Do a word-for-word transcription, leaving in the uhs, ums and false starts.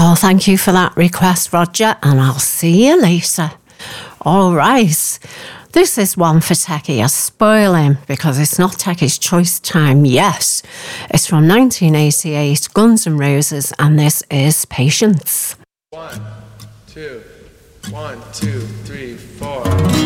Oh, thank you for that request, Roger, and I'll see you later. All right. This is one for Techie. I spoil him because it's not Techie's choice time yet. It's from nineteen eighty-eight, Guns N' Roses, and this is Patience. One, two, one, two, three, four.